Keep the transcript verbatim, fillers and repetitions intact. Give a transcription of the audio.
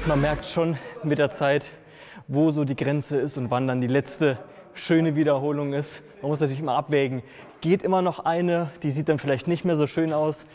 Man merkt schon mit der Zeit, wo so die Grenze ist und wann dann die letzte schöne Wiederholung ist. Man muss natürlich immer abwägen, geht immer noch eine, die sieht dann vielleicht nicht mehr so schön aus.